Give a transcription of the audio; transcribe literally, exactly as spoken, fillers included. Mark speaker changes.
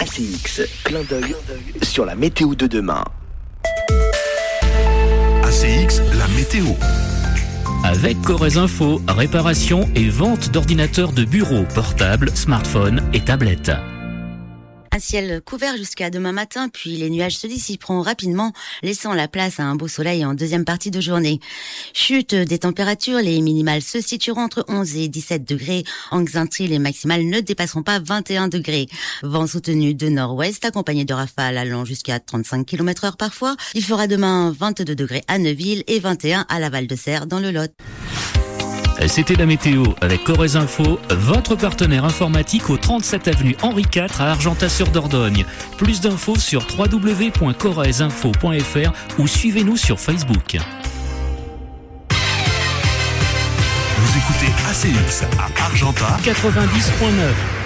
Speaker 1: C X, clin d'œil sur la météo de demain.
Speaker 2: A C X, la météo.
Speaker 3: Avec Corrèze Info, réparation et vente d'ordinateurs de bureau, portables, smartphones et tablettes.
Speaker 4: Un ciel couvert jusqu'à demain matin, puis les nuages se dissiperont rapidement, laissant la place à un beau soleil en deuxième partie de journée. Chute des températures, les minimales se situeront entre onze et dix-sept degrés. En Xaintrailles, les maximales ne dépasseront pas vingt et un degrés. Vent soutenu de nord-ouest, accompagné de rafales allant jusqu'à trente-cinq kilomètres heure parfois. Il fera demain vingt-deux degrés à Neuville et vingt et un à la Val-de-Serre dans le Lot.
Speaker 3: C'était la météo avec Corrèze Info, votre partenaire informatique au trente-sept avenue Henri quatre à Argentat-sur-Dordogne. Plus d'infos sur w w w point corrèze info point f r ou suivez-nous sur Facebook.
Speaker 2: Vous écoutez A C X à Argentat
Speaker 3: quatre-vingt-dix point neuf.